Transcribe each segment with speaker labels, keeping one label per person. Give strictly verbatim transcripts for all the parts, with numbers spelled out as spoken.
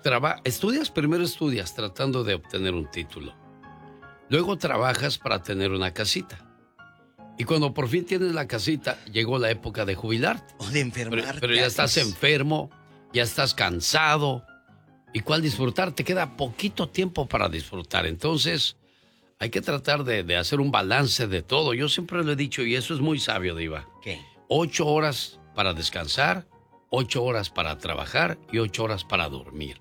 Speaker 1: Traba estudias, primero estudias tratando de obtener un título. Luego trabajas para tener una casita. Y cuando por fin tienes la casita, llegó la época de jubilarte.
Speaker 2: O de enfermarte.
Speaker 1: Pero, pero ya estás enfermo, ya estás cansado. ¿Y cuál disfrutar? Te queda poquito tiempo para disfrutar. Entonces, hay que tratar de, de hacer un balance de todo. Yo siempre lo he dicho, y eso es muy sabio, Diva.
Speaker 2: ¿Qué?
Speaker 1: Ocho horas para descansar, ocho horas para trabajar y ocho horas para dormir.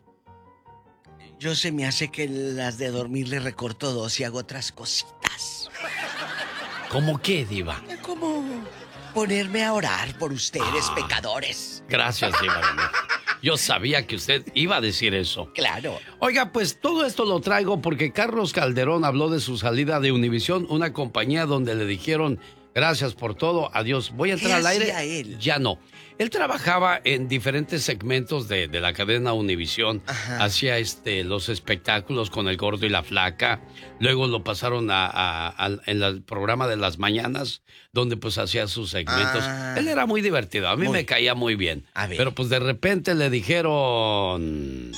Speaker 2: Yo se me hace que las de dormir le recorto dos y hago otras cositas.
Speaker 1: ¿Cómo qué, Diva?
Speaker 2: Como ponerme a orar por ustedes,
Speaker 1: ah,
Speaker 2: pecadores.
Speaker 1: Gracias, Diva. Yo sabía que usted iba a decir eso.
Speaker 2: Claro.
Speaker 1: Oiga, pues todo esto lo traigo porque Carlos Calderón habló de su salida de Univisión, una compañía donde le dijeron gracias por todo, adiós. Voy a entrar al aire.
Speaker 2: Él?
Speaker 1: Ya no. Él trabajaba en diferentes segmentos de, de la cadena Univisión.
Speaker 2: Ajá.
Speaker 1: Hacía este, los espectáculos con El Gordo y la Flaca. Luego lo pasaron a, a, a, en el programa de las mañanas, donde pues hacía sus segmentos. Ah, él era muy divertido. A mí muy, me caía muy bien. A ver. Pero pues de repente le dijeron...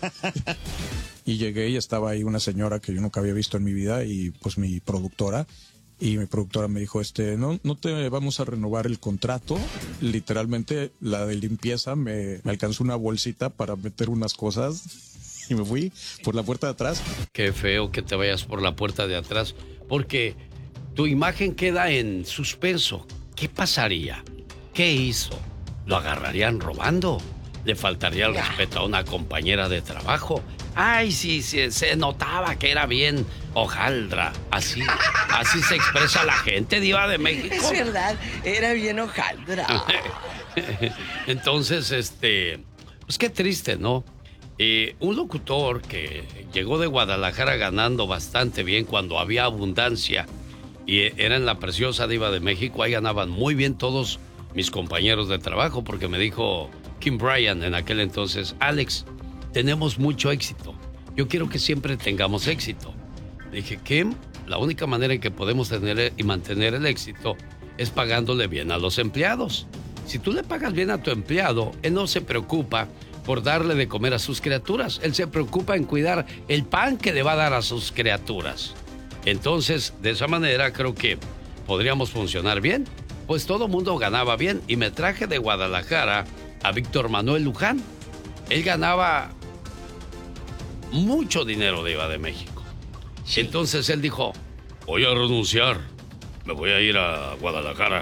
Speaker 3: Y llegué y estaba ahí una señora que yo nunca había visto en mi vida y pues mi productora. Y mi productora me dijo, este, no, no te vamos a renovar el contrato. Literalmente, la de limpieza me, me alcanzó una bolsita para meter unas cosas y me fui por la puerta de atrás.
Speaker 1: Qué feo que te vayas por la puerta de atrás, porque tu imagen queda en suspenso. ¿Qué pasaría? ¿Qué hizo? ¿Lo agarrarían robando? ¿Le faltaría el respeto a una compañera de trabajo? Ay, sí, sí, se notaba que era bien hojaldra. Así, así se expresa la gente, Diva de México.
Speaker 2: Es verdad, era bien hojaldra.
Speaker 1: Entonces, este, pues qué triste, ¿no? Eh, un locutor que llegó de Guadalajara ganando bastante bien cuando había abundancia y era en la preciosa Diva de México, ahí ganaban muy bien todos mis compañeros de trabajo, porque me dijo Kim Bryan en aquel entonces, Alex, tenemos mucho éxito. Yo quiero que siempre tengamos éxito. Le dije, Kim, la única manera en que podemos tener y mantener el éxito es pagándole bien a los empleados. Si tú le pagas bien a tu empleado, él no se preocupa por darle de comer a sus criaturas. Él se preocupa en cuidar el pan que le va a dar a sus criaturas. Entonces, de esa manera creo que podríamos funcionar bien. Pues todo mundo ganaba bien y me traje de Guadalajara a Víctor Manuel Luján. Él ganaba mucho dinero de Diva de México. Sí. Entonces él dijo, voy a renunciar, me voy a ir a Guadalajara.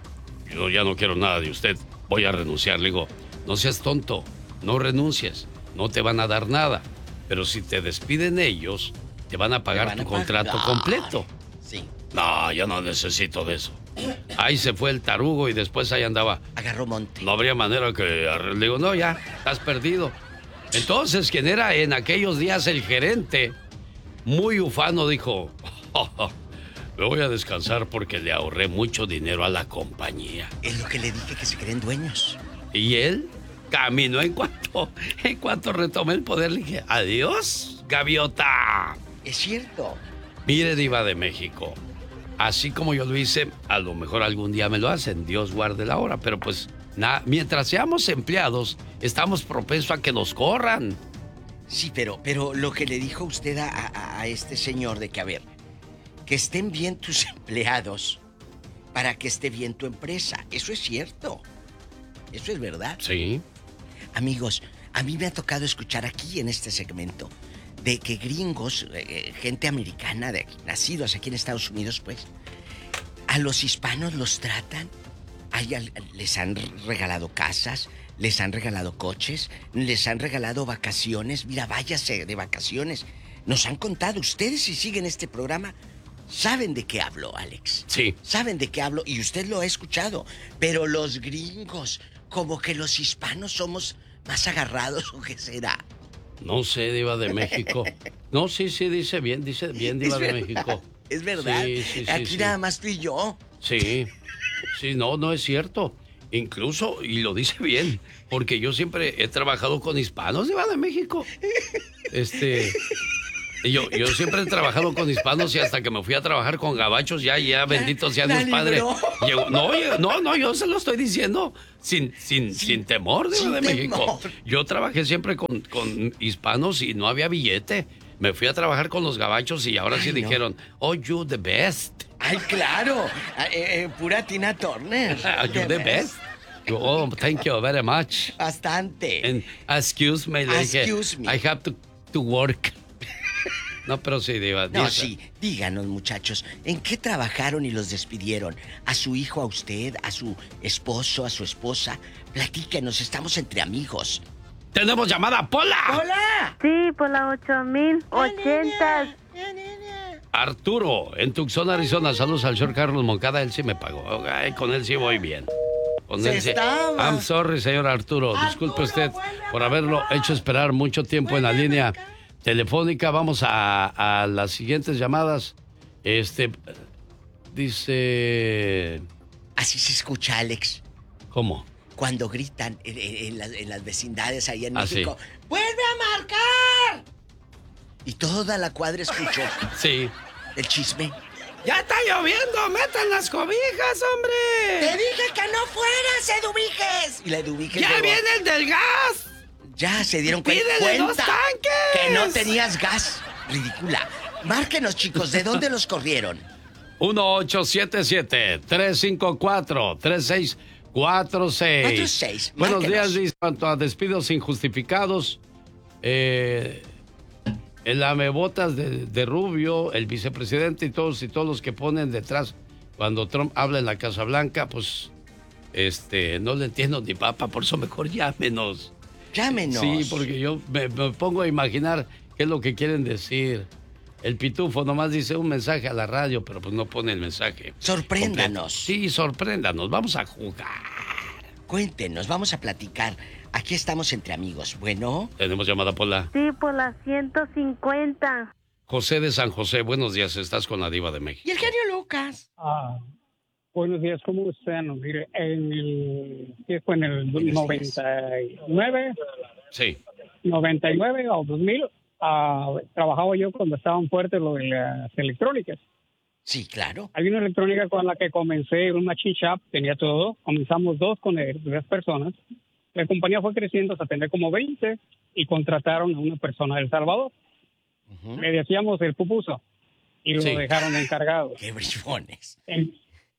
Speaker 1: Yo ya no quiero nada de usted, voy a renunciar. Le digo, no seas tonto, no renuncies, no te van a dar nada. Pero si te despiden ellos, te van a pagar van a tu pagar. contrato completo.
Speaker 2: Sí.
Speaker 1: No, yo no necesito de eso. Ahí se fue el tarugo y después ahí andaba.
Speaker 2: Agarró monte.
Speaker 1: No habría manera que... Le digo, no, ya, estás perdido. Entonces, quien era en aquellos días el gerente, muy ufano, dijo, oh, oh, me voy a descansar porque le ahorré mucho dinero a la compañía.
Speaker 2: Es lo que le dije, que se creen dueños.
Speaker 1: Y él caminó en cuanto, en cuanto retomé el poder, le dije, adiós, gaviota.
Speaker 2: Es cierto.
Speaker 1: Mire, Diva de México, así como yo lo hice, a lo mejor algún día me lo hacen, Dios guarde la hora, pero pues, na, mientras seamos empleados, estamos propensos a que nos corran.
Speaker 2: Sí, pero, pero lo que le dijo usted a, a, a este señor de que, a ver, que estén bien tus empleados para que esté bien tu empresa, eso es cierto, eso es verdad.
Speaker 1: Sí.
Speaker 2: Amigos, a mí me ha tocado escuchar aquí en este segmento de que gringos, eh, gente americana, de aquí, nacidos aquí en Estados Unidos, pues, a los hispanos los tratan, ay, al, les han regalado casas, les han regalado coches, les han regalado vacaciones. Mira, váyase de vacaciones. Nos han contado, ustedes si siguen este programa, saben de qué hablo, Alex.
Speaker 1: Sí.
Speaker 2: Saben de qué hablo y usted lo ha escuchado. Pero los gringos, como que los hispanos somos más agarrados, ¿o qué será?
Speaker 1: No sé, Diva de México. No, sí, sí, dice bien, dice bien, Diva de México.
Speaker 2: Es verdad.
Speaker 1: Sí, sí, sí,
Speaker 2: Aquí
Speaker 1: sí.
Speaker 2: nada más tú y yo.
Speaker 1: Sí, sí, no, no es cierto. Incluso, y lo dice bien, porque yo siempre he trabajado con hispanos, Diva de México. Este, Y yo, yo siempre he trabajado con hispanos y hasta que me fui a trabajar con gabachos, ya, ya, bendito sea Dios Padre. Llegó, no, no, no, yo se lo estoy diciendo sin, sin, sin, sin temor, Diva de México. Yo trabajé siempre con, con hispanos y no había billete. Me fui a trabajar con los gabachos y ahora Ay, sí no. dijeron, oh, you the best.
Speaker 2: Ay, claro, eh, eh, pura Tina Turner.
Speaker 1: You the best. Oh, thank you very much.
Speaker 2: Bastante.
Speaker 1: And excuse me,
Speaker 2: excuse me.
Speaker 1: I have to, to work. No, pero sí, Diva.
Speaker 2: No, sí. Díganos, muchachos, ¿en qué trabajaron y los despidieron? ¿A su hijo, a usted, a su esposo, a su esposa? Platíquenos, estamos entre amigos.
Speaker 1: ¡Tenemos llamada, Pola!
Speaker 2: ¡Pola!
Speaker 4: Sí, Pola ocho mil ochenta.
Speaker 1: Arturo, en Tucson, Arizona. Saludos al señor Carlos Moncada. Él sí me pagó. Ay, con él sí voy bien. Con él sí. I'm sorry, señor Arturo. Arturo. Disculpe usted por haberlo hecho esperar mucho tiempo en la línea telefónica. Vamos a, a las siguientes llamadas. Este dice...
Speaker 2: Así se escucha, Alex.
Speaker 1: ¿Cómo?
Speaker 2: Cuando gritan en, en, en, las, en las vecindades ahí en
Speaker 1: ¿Ah,
Speaker 2: México.
Speaker 1: sí?
Speaker 2: ¡Vuelve a marcar! Y toda la cuadra escuchó.
Speaker 1: Sí.
Speaker 2: El chisme.
Speaker 1: ¡Ya está lloviendo! ¡Metan las cobijas, hombre!
Speaker 2: ¡Te dije que no fueras, Eduviges! Y la Eduviges
Speaker 1: ¡Ya
Speaker 2: llegó.
Speaker 1: viene el del gas!
Speaker 2: Ya se dieron cu-
Speaker 1: ¡Pídele
Speaker 2: cuenta
Speaker 1: dos tanques!
Speaker 2: que no tenías gas. Ridícula. Márquenos, chicos, ¿de dónde los corrieron?
Speaker 1: uno ocho siete siete, tres cinco cuatro, tres seis cuatro seis.
Speaker 2: cuatro seis.
Speaker 1: Buenos
Speaker 2: Márquenos.
Speaker 1: días, Liz. Cuanto a despidos injustificados, eh, el amebotas de, de Rubio, el vicepresidente y todos y todos los que ponen detrás cuando Trump habla en la Casa Blanca, pues, este, no le entiendo ni papa, por eso mejor llámenos.
Speaker 2: Llámenos.
Speaker 1: Sí, porque yo me, me pongo a imaginar qué es lo que quieren decir. El pitufo nomás dice un mensaje a la radio, pero pues no pone el mensaje.
Speaker 2: Sorpréndanos.
Speaker 1: Completo. Sí, sorpréndanos. Vamos a jugar.
Speaker 2: Cuéntenos, vamos a platicar. Aquí estamos entre amigos. Bueno.
Speaker 1: Tenemos llamada, Pola.
Speaker 4: Sí, por las ciento cincuenta.
Speaker 1: José de San José, buenos días. Estás con la Diva de México.
Speaker 2: ¿Y el genio Lucas?
Speaker 5: Ah, buenos días, ¿cómo están? Mire, en el, ¿qué fue en el noventa y nueve?
Speaker 1: Sí.
Speaker 5: noventa y nueve o dos mil. Uh, trabajaba yo cuando estaban fuertes lo de las electrónicas.
Speaker 2: Sí, claro.
Speaker 5: Hay una electrónica con la que comencé, un machine shop, tenía todo. Comenzamos dos con él, tres personas. La compañía fue creciendo hasta tener como veinte y contrataron a una persona de El Salvador. Uh-huh. Le decíamos el pupuso y lo sí. dejaron encargado.
Speaker 2: ¡Qué brifones!
Speaker 5: Em,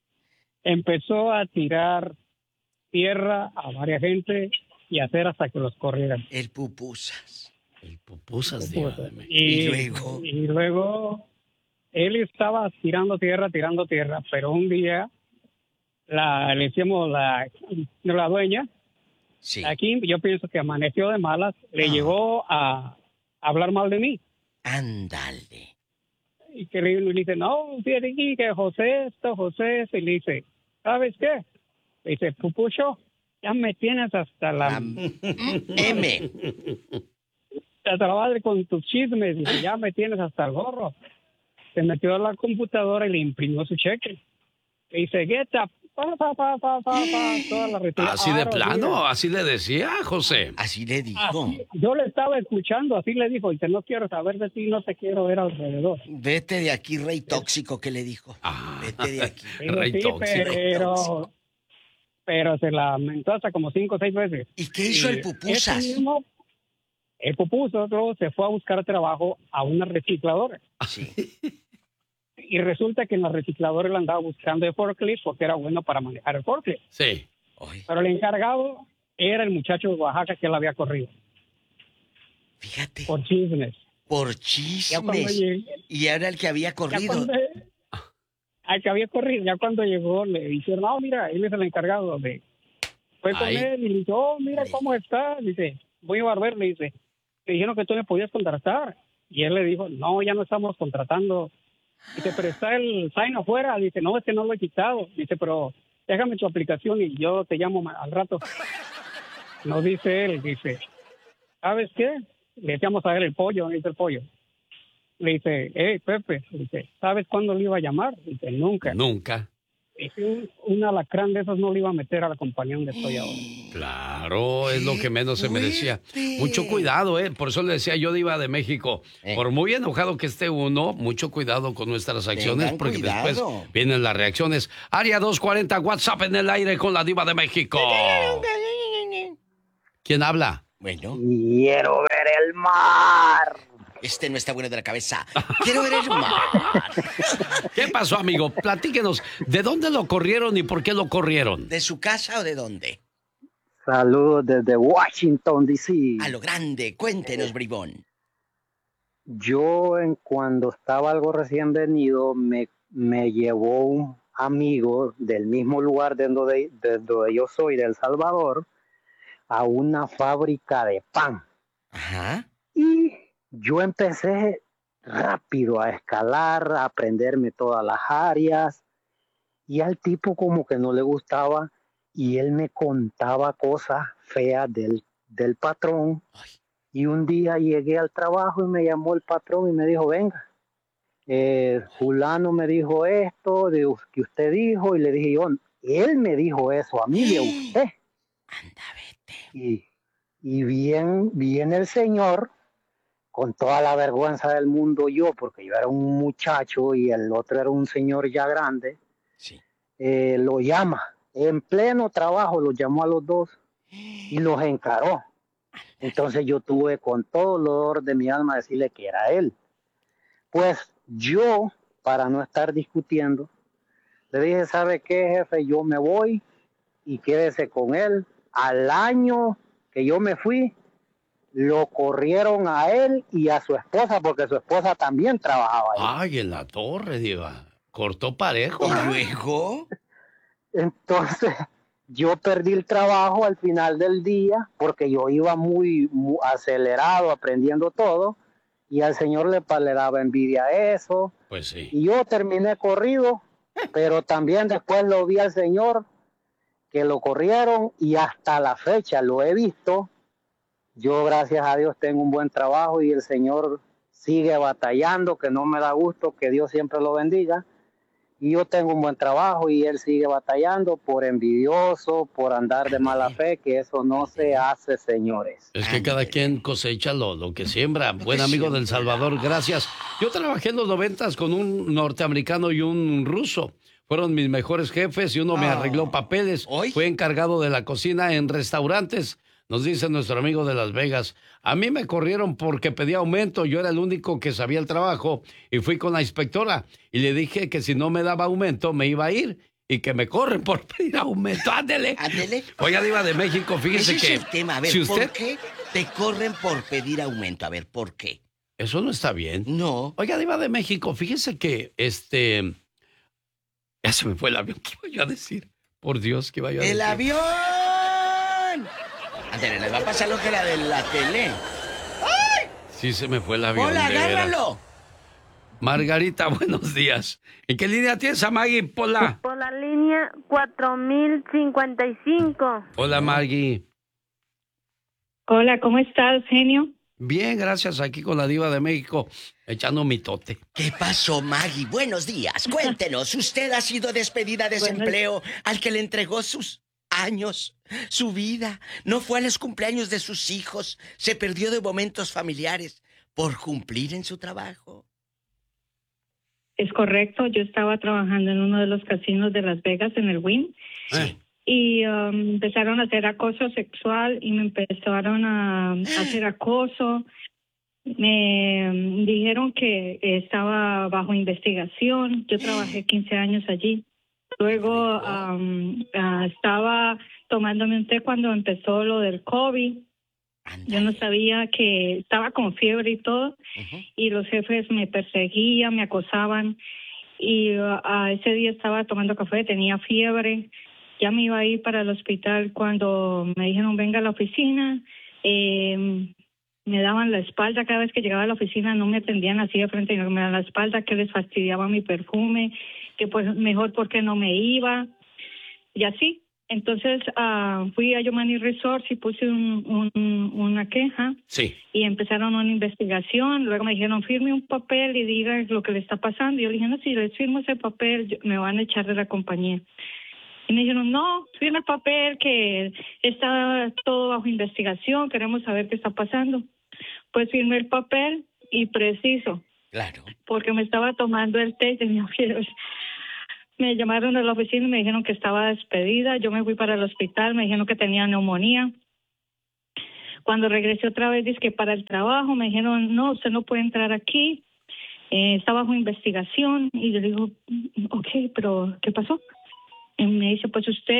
Speaker 5: empezó a tirar tierra a varias gente y hacer hasta que los corrieran.
Speaker 2: El pupusas.
Speaker 1: El pupusas, Diva de México.
Speaker 5: Y, y luego... Y luego él estaba tirando tierra, tirando tierra, pero un día la, le decíamos la, la dueña,
Speaker 2: sí.
Speaker 5: Aquí yo pienso que amaneció de malas, le oh. llegó a, a hablar mal de mí.
Speaker 2: Ándale.
Speaker 5: Y que le, le dice, no, fíjate aquí que José esto, José esto, y le dice, ¿sabes qué? Le dice, pupucho, ya me tienes hasta la... la
Speaker 2: M.
Speaker 5: Hasta la madre con tus chismes, dice, ya me tienes hasta el gorro. Se metió a la computadora y le imprimió su cheque. Le dice, get up, pa, pa, pa, pa, pa, pa, toda la retirada.
Speaker 1: Así de plano, así le decía, José.
Speaker 2: Así le dijo.
Speaker 5: Así, yo le estaba escuchando, así le dijo, dice, no quiero saber de ti, no te quiero ver alrededor.
Speaker 2: Vete de aquí, rey tóxico, ¿qué le dijo?
Speaker 1: Ah,
Speaker 2: vete de aquí.
Speaker 1: Rey
Speaker 5: sí,
Speaker 1: tóxico.
Speaker 5: Pero, pero se lamentó hasta como cinco o seis veces.
Speaker 2: ¿Y qué hizo y el pupusas?
Speaker 5: Mismo, el pupuso luego se fue a buscar trabajo a una recicladora.
Speaker 2: Sí.
Speaker 5: Y resulta que en la recicladora él andaba buscando el forklift porque era bueno para manejar el forklift.
Speaker 1: Sí.
Speaker 5: Pero el encargado era el muchacho de Oaxaca que él había corrido.
Speaker 2: Fíjate.
Speaker 5: Por chismes.
Speaker 2: Por chismes. Llegué, y era el que había corrido.
Speaker 5: Cuando, al que había corrido. Ya cuando llegó le dijeron, no, mira, él es el encargado. De... Fue con Ay. él y le dijo, oh, mira Ay. cómo está. Dice, voy a barber, le dice. Le dijeron que tú me podías contratar. Y él le dijo, no, ya no estamos contratando. Dice, pero está el sign afuera. Dice, no, es que no lo he quitado. Dice, pero déjame tu aplicación y yo te llamo al rato. No dice él, dice, ¿sabes qué? Le decíamos a él el pollo, dice el pollo. Le dice, hey, Pepe, dice, ¿sabes cuándo le iba a llamar? Dice, nunca.
Speaker 1: Nunca.
Speaker 5: es un, un alacrán de esos no le iba a meter a la compañía donde estoy ahora.
Speaker 1: Claro, es lo que menos se merecía.
Speaker 2: fuerte!
Speaker 1: Mucho cuidado, ¿eh? Por eso le decía yo, Diva de México,
Speaker 2: Eh.
Speaker 1: por muy enojado que esté uno, mucho cuidado con nuestras acciones,
Speaker 2: Tengan
Speaker 1: porque
Speaker 2: cuidado.
Speaker 1: después vienen las reacciones. Área doscientos cuarenta, WhatsApp en el aire con la Diva de México. ¿Quién habla?
Speaker 2: Bueno,
Speaker 6: Quiero ver el mar.
Speaker 2: este no está bueno de la cabeza. Quiero ver el mar.
Speaker 1: ¿Qué pasó, amigo? Platíquenos, ¿de dónde lo corrieron y por qué lo corrieron?
Speaker 2: ¿De su casa o de dónde?
Speaker 6: Saludos desde Washington, D C.
Speaker 2: A lo grande, cuéntenos, bribón.
Speaker 6: Yo, en cuando estaba algo recién venido, me, me llevó un amigo del mismo lugar de donde, de donde yo soy, de El Salvador, a una fábrica de pan.
Speaker 2: Ajá.
Speaker 6: Y yo empecé rápido a escalar, a aprenderme todas las áreas. Y al tipo como que no le gustaba y él me contaba cosas feas del, del patrón.
Speaker 2: Ay.
Speaker 6: Y un día llegué al trabajo y me llamó el patrón y me dijo, venga, eh, fulano me dijo esto de us- que usted dijo, y le dije yo, él me dijo eso a mí de usted.
Speaker 2: Anda, vete.
Speaker 6: Y, y bien, bien el señor, con toda la vergüenza del mundo yo, porque yo era un muchacho y el otro era un señor ya grande,
Speaker 2: Sí.
Speaker 6: eh, lo llama, en pleno trabajo los llamó a los dos y los encaró. Entonces yo tuve con todo el dolor de mi alma decirle que era él. Pues yo, para no estar discutiendo, le dije, ¿sabe qué, jefe? Yo me voy y quédese con él. Al año que yo me fui, lo corrieron a él y a su esposa, porque su esposa también trabajaba ahí.
Speaker 1: Ay, en la torre, Diva. Cortó parejo.
Speaker 2: ¿Y luego?
Speaker 6: Entonces, yo perdí el trabajo al final del día porque yo iba muy, muy acelerado aprendiendo todo y al señor le, pa- le daba envidia eso
Speaker 1: Pues sí.
Speaker 6: y yo terminé corrido, pero también después lo vi al señor que lo corrieron y hasta la fecha lo he visto. Yo, gracias a Dios, tengo un buen trabajo y el señor sigue batallando, que no me da gusto, que Dios siempre lo bendiga. Y yo tengo un buen trabajo y él sigue batallando por envidioso, por andar de mala fe, que eso no se hace, señores.
Speaker 1: Es que cada quien cosecha lo, lo que siembra. Buen
Speaker 2: que
Speaker 1: amigo del
Speaker 2: siembra.
Speaker 1: Salvador, gracias. Yo trabajé en los noventas con un norteamericano y un ruso. Fueron mis mejores jefes y uno me
Speaker 2: Ah.
Speaker 1: arregló papeles.
Speaker 2: ¿Hoy?
Speaker 1: Fue encargado de la cocina en restaurantes. Nos dice nuestro amigo de Las Vegas. A mí me corrieron porque pedí aumento. Yo era el único que sabía el trabajo y fui con la inspectora y le dije que si no me daba aumento me iba a ir y que me corren por pedir aumento. Ándele.
Speaker 2: Ándele.
Speaker 1: Oiga, Diva de México, fíjese
Speaker 2: Ese
Speaker 1: que
Speaker 2: es el tema. A ver,
Speaker 1: si usted
Speaker 2: ¿por qué te corren por pedir aumento? A ver, ¿por qué?
Speaker 1: eso no está bien.
Speaker 2: No.
Speaker 1: Oiga, Diva de México, fíjese que este ya se me fue el avión. ¿Qué iba yo a decir? Por Dios, ¿qué iba yo a decir?
Speaker 2: ¡El avión! Ándale, le va a pasar lo que la de la tele.
Speaker 1: Sí, se me fue el avión.
Speaker 2: ¡Hola,
Speaker 1: de veras.
Speaker 2: agárralo!
Speaker 1: Margarita, buenos días. ¿En qué línea tienes a Maggie? Pola.
Speaker 4: Por la línea cuatro mil cincuenta y cinco.
Speaker 1: Hola, Maggie.
Speaker 7: Hola, ¿cómo estás, genio?
Speaker 1: Bien, gracias, aquí con la Diva de México, echando mi tote.
Speaker 2: ¿Qué pasó, Maggie? Buenos días. Cuéntenos, ¿usted ha sido despedida de ese
Speaker 7: Buenos-
Speaker 2: empleo al que le entregó sus años, su vida? No fue a los cumpleaños de sus hijos, se perdió de momentos familiares por cumplir en su trabajo.
Speaker 7: Es correcto, yo estaba trabajando en uno de los casinos de Las Vegas, en el Wynn,
Speaker 1: Eh,
Speaker 7: y um, empezaron a hacer acoso sexual y me empezaron a, a hacer acoso. Me um, dijeron que estaba bajo investigación. Yo trabajé quince años allí. Luego um, ah, estaba tomándome un té cuando empezó lo del COVID. Yo no sabía que estaba con fiebre y todo,
Speaker 2: Ujú.
Speaker 7: y los jefes me perseguían, me acosaban, y uh, a ese día estaba tomando café, tenía fiebre, ya me iba a ir para el hospital cuando me dijeron venga a la oficina, eh, me daban la espalda cada vez que llegaba a la oficina, no me atendían así de frente, sino que me daban la espalda, que les fastidiaba mi perfume, que pues mejor porque no me iba, y así. Entonces uh, fui a Yomani Resorts y puse un, un, una queja.
Speaker 1: Sí.
Speaker 7: Y empezaron una investigación. Luego me dijeron, firme un papel y diga lo que le está pasando. Y yo le dije, no, si les firmo ese papel, yo, me van a echar de la compañía. Y me dijeron, no, firma el papel que está todo bajo investigación, queremos saber qué está pasando. Pues firmé el papel y preciso.
Speaker 2: Claro.
Speaker 7: Porque me estaba tomando el té y tenía fiebre. Me llamaron a la oficina y me dijeron que estaba despedida. Yo me fui para el hospital, me dijeron que tenía neumonía. Cuando regresé otra vez, dije que para el trabajo, me dijeron, no, usted no puede entrar aquí. Eh, está bajo investigación. Y yo digo, ok, pero ¿qué pasó? Y me dice, pues usted,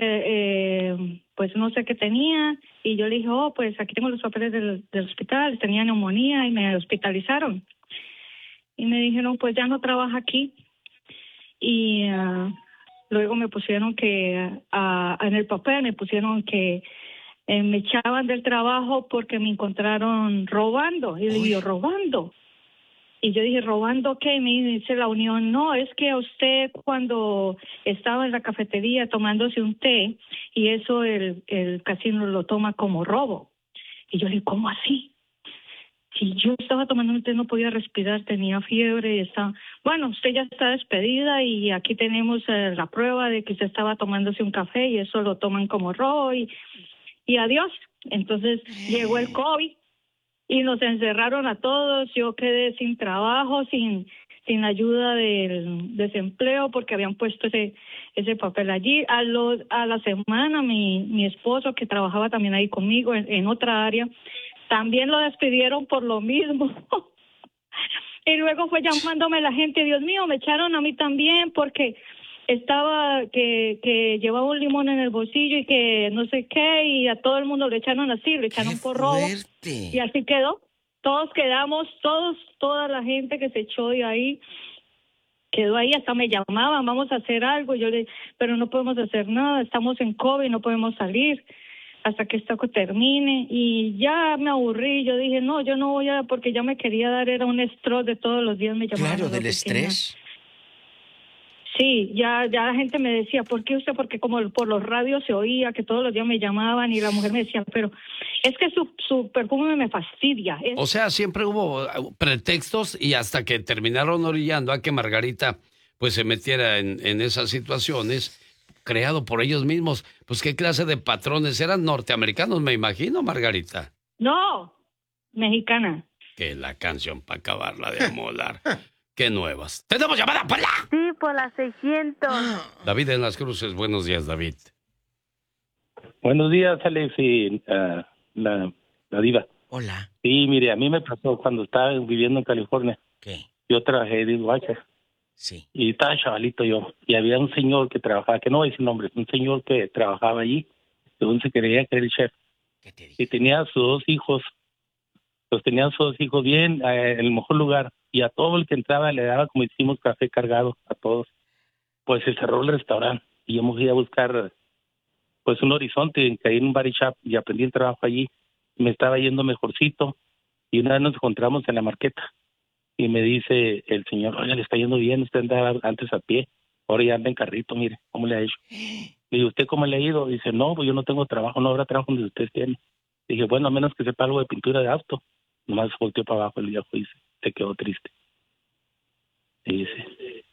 Speaker 7: eh, pues no sé qué tenía. Y yo le dije, oh, pues aquí tengo los papeles del, del hospital. Tenía neumonía y me hospitalizaron. Y me dijeron, pues ya no trabaja aquí. Y uh, luego me pusieron que, uh, en el papel me pusieron que eh, me echaban del trabajo porque me encontraron robando. Y le dije, ¿robando? Y yo dije, ¿robando qué? Y me dice la unión, no, es que a usted cuando estaba en la cafetería tomándose un té, y eso el, el casino lo toma como robo. Y yo le dije, ¿cómo así? Si yo estaba tomando un té, no podía respirar, tenía fiebre y estaba... Bueno, usted ya está despedida y aquí tenemos eh, la prueba de que usted estaba tomándose un café y eso lo toman como robo y, y adiós. Entonces llegó el COVID y nos encerraron a todos. Yo quedé sin trabajo, sin sin ayuda del desempleo porque habían puesto ese ese papel allí. A, lo, a la semana mi, mi esposo, que trabajaba también ahí conmigo en, en otra área, también lo despidieron por lo mismo. Y luego fue llamándome la gente, Dios mío, me echaron a mí también porque estaba, que, que llevaba un limón en el bolsillo y que no sé qué, y a todo el mundo le echaron así, le echaron por robo. Y así quedó. Todos quedamos, todos, toda la gente que se echó de ahí, quedó ahí, hasta me llamaban, vamos a hacer algo. Yo le, pero no podemos hacer nada, estamos en COVID, no podemos salir hasta que esto termine. Y ya me aburrí, yo dije, no, yo no voy a, porque ya me quería dar, era un estrés de todos los días me llamaban.
Speaker 2: Claro, del estrés.
Speaker 7: Sí, ya ya la gente me decía, ¿por qué usted? Porque como por los radios se oía que todos los días me llamaban y la mujer me decía, pero es que su, su perfume me fastidia. Es...
Speaker 1: O sea, siempre hubo pretextos y hasta que terminaron orillando a que Margarita pues se metiera en, en esas situaciones, creado por ellos mismos. Pues qué clase de patrones eran, norteamericanos, me imagino, Margarita.
Speaker 7: No, mexicana.
Speaker 1: Que la canción para acabarla de amolar. Qué nuevas. ¡Tenemos llamada, Pola!
Speaker 4: Sí, por las seiscientos.
Speaker 1: David en Las Cruces. Buenos días, David.
Speaker 8: Buenos días, Alex y uh, la, la diva.
Speaker 2: Hola.
Speaker 8: Sí, mire, a mí me pasó cuando estaba viviendo en California.
Speaker 2: ¿Qué?
Speaker 8: Yo trabajé de dishwasher.
Speaker 2: Sí.
Speaker 8: Y estaba chavalito yo. Y había un señor que trabajaba, que no voy a decir nombre, un señor que trabajaba allí, según se creía que era el chef.
Speaker 2: ¿Qué te dije?
Speaker 8: Y tenía sus dos hijos. Los tenía sus dos hijos bien, eh, en el mejor lugar. Y a todo el que entraba le daba, como decimos, café cargado a todos. Pues se cerró el restaurante y yo me fui a buscar pues un horizonte, caí en un bar y shop y aprendí el trabajo allí. Me estaba yendo mejorcito y una vez nos encontramos en la marqueta y me dice el señor, oye, le está yendo bien, usted andaba antes a pie, ahora ya anda en carrito, mire, ¿cómo le ha hecho? Le digo, ¿usted cómo le ha ido? Dice, no, pues yo no tengo trabajo, no habrá trabajo donde usted tiene. Dije, bueno, a menos que sepa algo de pintura de auto. Nomás volteó para abajo el viejo y dice, se quedó triste. Y dice...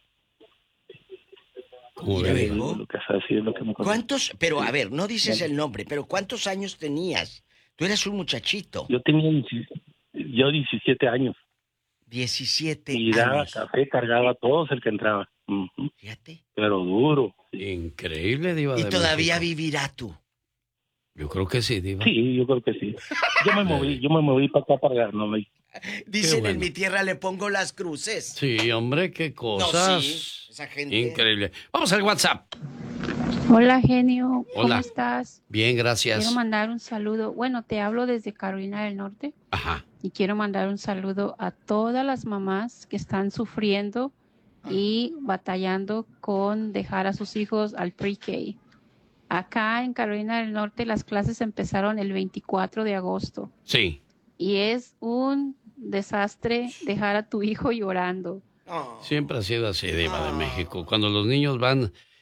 Speaker 2: ¿Y luego?
Speaker 8: Lo que así es lo que me
Speaker 2: ¿Cuántos? Pero a ver, no dices el nombre, pero ¿cuántos años tenías? Tú eras un muchachito.
Speaker 8: Yo tenía yo diecisiete años.
Speaker 2: diecisiete
Speaker 8: y daba
Speaker 2: años.
Speaker 8: Café, cargaba a todos el que entraba. Uh-huh.
Speaker 2: Fíjate.
Speaker 8: Pero duro.
Speaker 1: Increíble, Diva.
Speaker 2: ¿Y
Speaker 1: de
Speaker 2: todavía
Speaker 1: México.
Speaker 2: vivirá tú?
Speaker 1: Yo creo que sí, Diva.
Speaker 8: Sí, yo creo que sí. Yo me moví, yo me moví para acá para no me...
Speaker 2: Dicen,
Speaker 1: bueno.
Speaker 2: en mi tierra le pongo las cruces.
Speaker 1: Sí, hombre, qué cosas.
Speaker 2: No, sí, esa gente...
Speaker 1: Increíble. Vamos al WhatsApp.
Speaker 9: Hola, genio. ¿Cómo
Speaker 1: Hola.
Speaker 9: estás?
Speaker 1: Bien, gracias.
Speaker 9: Quiero mandar un saludo. Bueno, te hablo desde Carolina del Norte.
Speaker 1: Ajá.
Speaker 9: Y quiero mandar un saludo a todas las mamás que están sufriendo y batallando con dejar a sus hijos al pre-K. Acá en Carolina del Norte las clases empezaron el veinticuatro de agosto.
Speaker 1: Sí.
Speaker 9: Y es un desastre dejar a tu hijo llorando.
Speaker 2: Oh.
Speaker 1: Siempre ha sido así, Diva de México. Cuando los niños van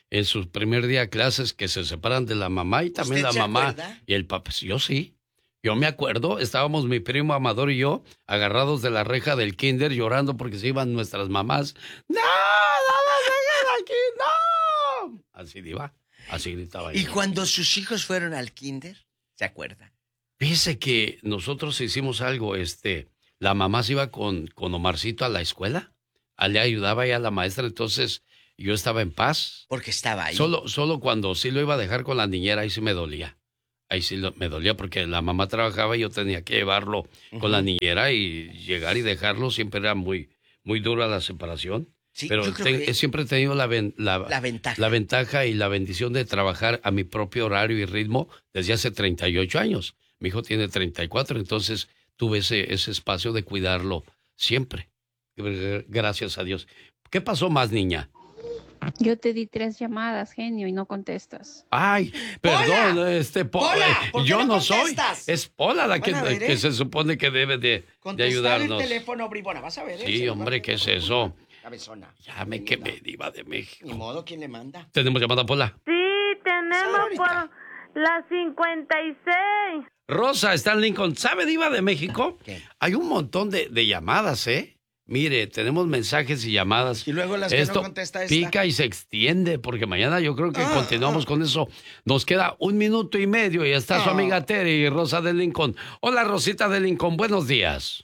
Speaker 1: en su primer día de clases que se separan de la mamá y también la mamá acuerda? Y el papá. Yo sí. Yo me acuerdo, estábamos mi primo Amador y yo agarrados de la reja del kinder llorando porque se iban nuestras mamás. ¡No, no nos dejen aquí, no! Así iba, así gritaba.
Speaker 2: ¿Y cuando sus hijos fueron al kinder? ¿Se acuerda?
Speaker 1: Fíjese que nosotros hicimos algo, este, la mamá se iba con, con Omarcito a la escuela, le ayudaba ya a la maestra, entonces yo estaba en paz.
Speaker 2: Porque estaba ahí.
Speaker 1: Solo, solo cuando sí lo iba a dejar con la niñera, ahí sí me dolía. Ahí sí lo, me dolía porque la mamá trabajaba y yo tenía que llevarlo uh-huh. con la niñera y llegar y dejarlo. Siempre era muy, muy dura la separación. Sí, pero yo creo te, que siempre he tenido la, ven, la,
Speaker 2: la, ventaja.
Speaker 1: la ventaja y la bendición de trabajar a mi propio horario y ritmo desde hace treinta y ocho años. Mi hijo tiene treinta y cuatro, entonces tuve ese, ese espacio de cuidarlo siempre. Gracias a Dios. ¿Qué pasó más, niña?
Speaker 9: Yo te di tres llamadas, genio, y no contestas.
Speaker 1: Ay, perdón,
Speaker 2: ¡Pola!
Speaker 1: este Pola,
Speaker 2: ¡Pola!
Speaker 1: yo no,
Speaker 2: no
Speaker 1: soy. Es Pola la que,
Speaker 2: ver, ¿eh?
Speaker 1: que se supone que debe de, de ayudarnos.
Speaker 2: el teléfono, bribona, vas a ver.
Speaker 1: Sí,
Speaker 2: ¿eh?
Speaker 1: hombre, ¿qué es eso?
Speaker 2: Cabezona.
Speaker 1: Ya me quemé, diva de México.
Speaker 2: Ni modo, ¿quién le manda?
Speaker 1: ¿Tenemos llamada, Pola?
Speaker 4: Sí, tenemos por la cincuenta y seis.
Speaker 1: Rosa está en Lincoln. ¿Sabe, diva de México?
Speaker 2: ¿Qué?
Speaker 1: Hay un montón de, de llamadas, ¿eh? Mire, tenemos mensajes y llamadas.
Speaker 2: Y luego las
Speaker 1: Esto
Speaker 2: que no contesta esta.
Speaker 1: pica y se extiende, porque mañana yo creo que ah, continuamos ah. con eso. Nos queda un minuto y medio y está ah. su amiga Terry, Rosa de Lincoln. Hola, Rosita de Lincoln, buenos días.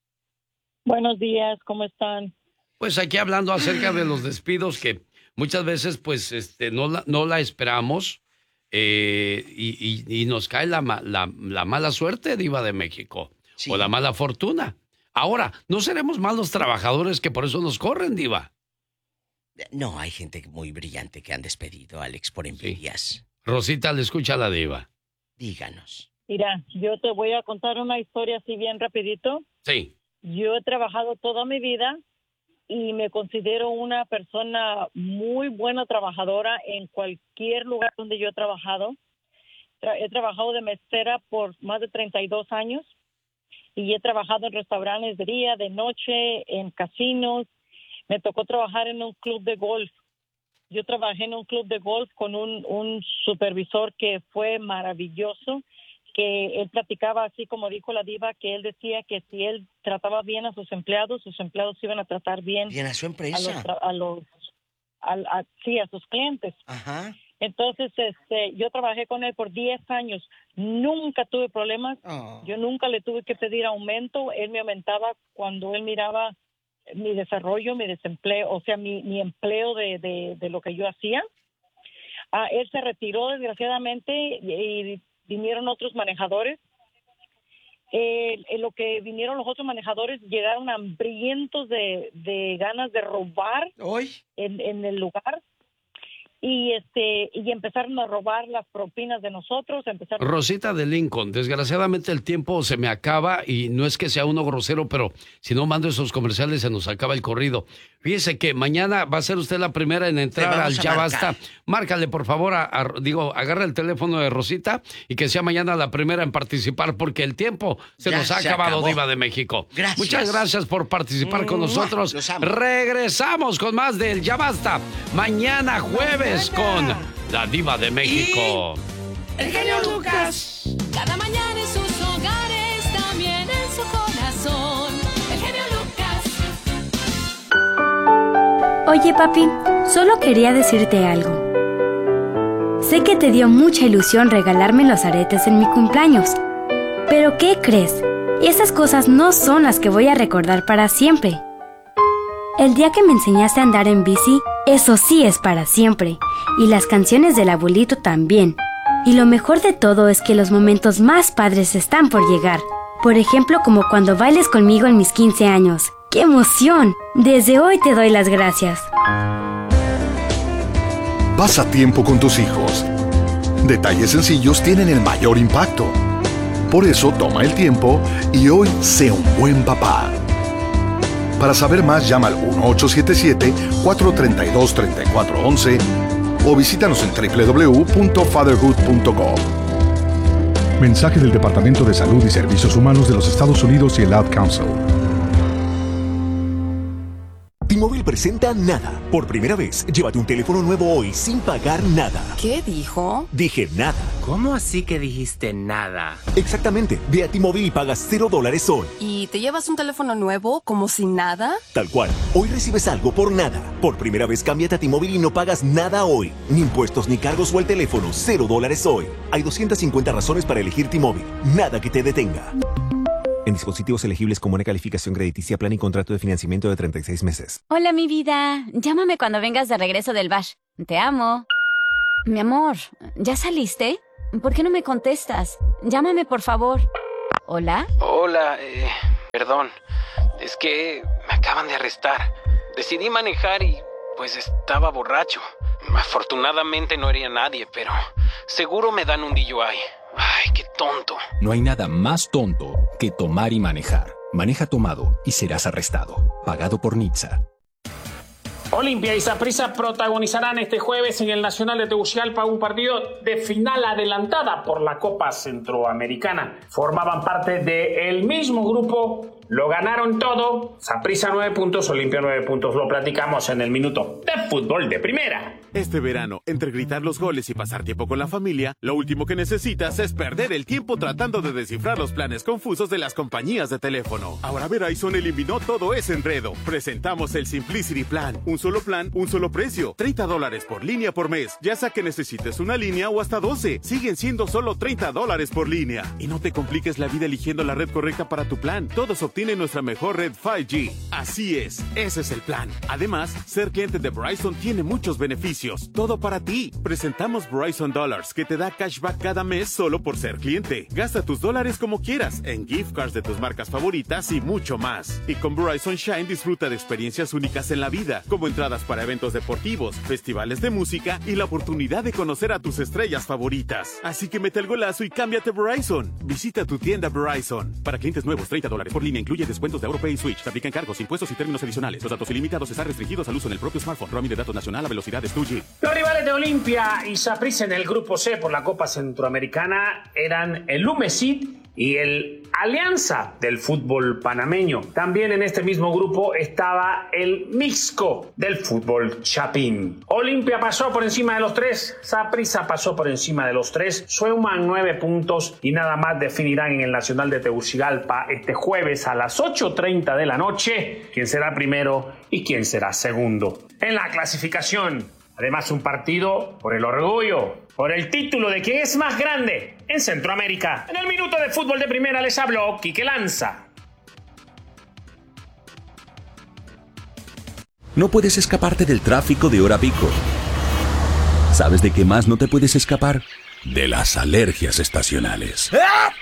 Speaker 10: Buenos días, ¿cómo están?
Speaker 1: Pues aquí hablando acerca de los despidos que muchas veces pues este no la, no la esperamos eh, y, y, y nos cae la, la, la mala suerte, diva de México, sí. o la mala fortuna. Ahora, ¿no seremos malos trabajadores que por eso nos corren, diva?
Speaker 2: No, hay gente muy brillante que han despedido, Alex, por envidias.
Speaker 1: Sí. Rosita, le escucha a la diva.
Speaker 2: Díganos.
Speaker 10: Mira, yo te voy a contar una historia así bien rapidito.
Speaker 1: Sí.
Speaker 10: Yo he trabajado toda mi vida y me considero una persona muy buena trabajadora en cualquier lugar donde yo he trabajado. Tra- he trabajado de mesera por más de treinta y dos años. Y he trabajado en restaurantes de día, de noche, en casinos. Me tocó trabajar en un club de golf. Yo trabajé en un club de golf con un, un supervisor que fue maravilloso, que él platicaba así como dijo la diva, que él decía que si él trataba bien a sus empleados, sus empleados iban a tratar bien.
Speaker 2: Bien a su empresa.
Speaker 10: A los, a los a, a, sí, a sus clientes.
Speaker 2: Ajá.
Speaker 10: Entonces, este, yo trabajé con él por diez años. Nunca tuve problemas. Oh. Yo nunca le tuve que pedir aumento. Él me aumentaba cuando él miraba mi desarrollo, mi desempleo, o sea, mi, mi empleo de, de, de lo que yo hacía. Ah, él se retiró, desgraciadamente, y, y vinieron otros manejadores. Eh, en lo que vinieron los otros manejadores, llegaron hambrientos de, de ganas de robar en, en el lugar. Y este y empezaron a robar las propinas de nosotros. Empezaron...
Speaker 1: Rosita de Lincoln, desgraciadamente el tiempo se me acaba y no es que sea uno grosero, pero si no mando esos comerciales se nos acaba el corrido. Fíjese que mañana va a ser usted la primera en entrar al Ya Basta. Márcale, por favor, a, a, digo, agarra el teléfono de Rosita y que sea mañana la primera en participar porque el tiempo se ya nos ha se acabado, acabó. Diva de México.
Speaker 2: Gracias.
Speaker 1: Muchas gracias por participar con nosotros. Regresamos con más del Ya Basta. Mañana jueves con la Diva de México.
Speaker 2: Y el genio Lucas.
Speaker 11: Cada mañana en sus hogares, también en su corazón. El genio Lucas.
Speaker 12: Oye, papi, solo quería decirte algo. Sé que te dio mucha ilusión regalarme los aretes en mi cumpleaños. Pero ¿qué crees? Esas cosas no son las que voy a recordar para siempre. El día que me enseñaste a andar en bici, eso sí es para siempre. Y las canciones del abuelito también. Y lo mejor de todo es que los momentos más padres están por llegar. Por ejemplo, como cuando bailes conmigo en mis quince años. ¡Qué emoción! Desde hoy te doy las gracias.
Speaker 13: Pasa tiempo con tus hijos. Detalles sencillos tienen el mayor impacto. Por eso toma el tiempo y hoy sé un buen papá. Para saber más, llama al uno ocho siete siete, cuatro tres dos, tres cuatro uno uno o visítanos en doble u doble u doble u punto fatherhood punto com.
Speaker 14: Mensaje del Departamento de Salud y Servicios Humanos de los Estados Unidos y el Ad Council.
Speaker 15: T-Mobile presenta Nada. Por primera vez, llévate un teléfono nuevo hoy sin pagar nada.
Speaker 16: ¿Qué dijo?
Speaker 15: Dije nada.
Speaker 17: ¿Cómo así que dijiste nada?
Speaker 15: Exactamente. Ve a T-Mobile y pagas cero dólares hoy.
Speaker 16: ¿Y te llevas un teléfono nuevo como sin nada?
Speaker 15: Tal cual. Hoy recibes algo por nada. Por primera vez, cámbiate a T-Mobile y no pagas nada hoy. Ni impuestos ni cargos o el teléfono. Cero dólares hoy. Hay doscientas cincuenta razones para elegir T-Mobile. Nada que te detenga. En dispositivos elegibles con buena calificación crediticia, plan y contrato de financiamiento de treinta y seis meses.
Speaker 18: Hola, mi vida. Llámame cuando vengas de regreso del bash. Te amo. Mi amor, ¿ya saliste? ¿Por qué no me contestas? Llámame, por favor. ¿Hola?
Speaker 17: Hola, eh, perdón. Es que me acaban de arrestar. Decidí manejar y pues estaba borracho. Afortunadamente no hería a nadie, pero seguro me dan un D U I. Ay, qué tonto.
Speaker 19: No hay nada más tonto que tomar y manejar. Maneja tomado y serás arrestado. Pagado por Nitsa.
Speaker 20: Olimpia y Saprissa protagonizarán este jueves en el Nacional de Tegucigalpa un partido de final adelantada por la Copa Centroamericana. Formaban parte del mismo grupo, lo ganaron todo. Saprissa nueve puntos, Olimpia nueve puntos. Lo platicamos en el minuto de fútbol de primera.
Speaker 21: Este verano, entre gritar los goles y pasar tiempo con la familia, lo último que necesitas es perder el tiempo tratando de descifrar los planes confusos de las compañías de teléfono. Ahora Verizon eliminó todo ese enredo. Presentamos el Simplicity Plan. Un solo plan, un solo precio. treinta dólares por línea por mes. Ya sea que necesites una línea o hasta doce. Siguen siendo solo treinta dólares por línea. Y no te compliques la vida eligiendo la red correcta para tu plan. Todos obtienen nuestra mejor red cinco G. Así es, ese es el plan. Además, ser cliente de Verizon tiene muchos beneficios. Todo para ti. Presentamos Verizon Dollars, que te da cashback cada mes solo por ser cliente. Gasta tus dólares como quieras, en gift cards de tus marcas favoritas y mucho más. Y con Verizon Shine disfruta de experiencias únicas en la vida, como entradas para eventos deportivos, festivales de música y la oportunidad de conocer a tus estrellas favoritas. Así que mete el golazo y cámbiate a Verizon. Visita tu tienda Verizon. Para clientes nuevos, treinta dólares por línea incluye descuentos de AutoPay y Switch. Se aplican cargos, impuestos y términos adicionales. Los datos ilimitados están restringidos al uso en el propio smartphone. Roaming de datos nacional a velocidades dos G.
Speaker 20: Los rivales de Olimpia y Saprissa en el grupo C por la Copa Centroamericana eran el Umesid y el Alianza del fútbol panameño. También en este mismo grupo estaba el Mixco del fútbol Chapín. Olimpia pasó por encima de los tres, Saprissa pasó por encima de los tres, suman nueve puntos y nada más definirán en el Nacional de Tegucigalpa este jueves a las ocho treinta de la noche quién será primero y quién será segundo. En la clasificación, además un partido por el orgullo, por el título de quién es más grande en Centroamérica. En el minuto de fútbol de primera les habló Quique Lanza.
Speaker 22: No puedes escaparte del tráfico de hora pico. ¿Sabes de qué más no te puedes escapar? De las alergias estacionales.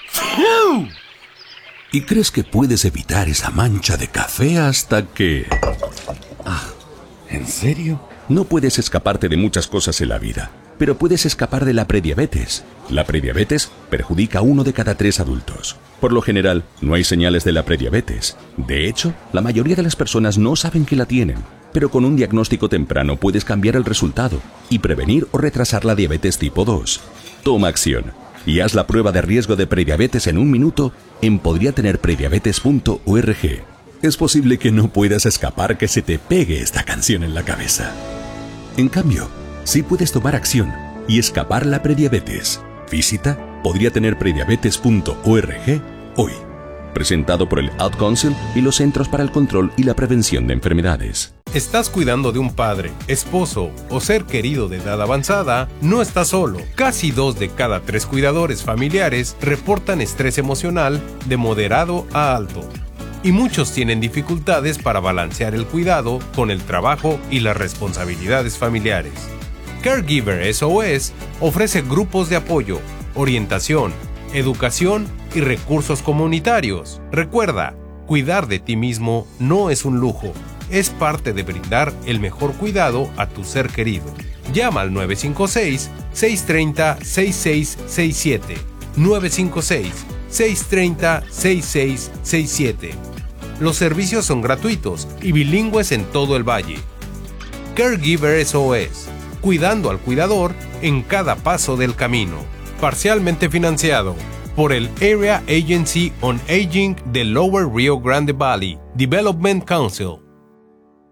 Speaker 22: Y crees que puedes evitar esa mancha de café hasta que... Ah, ¿en serio? No puedes escaparte de muchas cosas en la vida, pero puedes escapar de la prediabetes. La prediabetes perjudica a uno de cada tres adultos. Por lo general, no hay señales de la prediabetes. De hecho, la mayoría de las personas no saben que la tienen. Pero con un diagnóstico temprano puedes cambiar el resultado y prevenir o retrasar la diabetes tipo dos. Toma acción y haz la prueba de riesgo de prediabetes en un minuto en podría tener prediabetes punto org. Es posible que no puedas escapar que se te pegue esta canción en la cabeza. En cambio, sí puedes tomar acción y escapar la prediabetes. Visita podría tener prediabetes punto org hoy. Presentado por el Ad Council y los Centros para el Control y la Prevención de Enfermedades.
Speaker 23: ¿Estás cuidando de un padre, esposo o ser querido de edad avanzada? No estás solo. Casi dos de cada tres cuidadores familiares reportan estrés emocional de moderado a alto. Y muchos tienen dificultades para balancear el cuidado con el trabajo y las responsabilidades familiares. Caregiver S O S ofrece grupos de apoyo, orientación, educación y recursos comunitarios. Recuerda, cuidar de ti mismo no es un lujo, es parte de brindar el mejor cuidado a tu ser querido. Llama al nueve cinco seis, seis tres cero, seis seis seis siete, nueve cinco seis, seis tres cero, seis seis seis siete. Los servicios son gratuitos y bilingües en todo el valle. Caregiver S O S, cuidando al cuidador en cada paso del camino. Parcialmente financiado por el Area Agency on Aging de Lower Rio Grande Valley Development Council.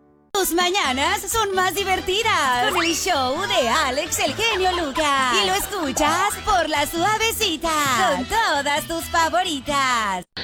Speaker 3: Tus mañanas son más divertidas con el show de Alex el genio Lucas. Y lo escuchas por La Suavecita con todas tus favoritas.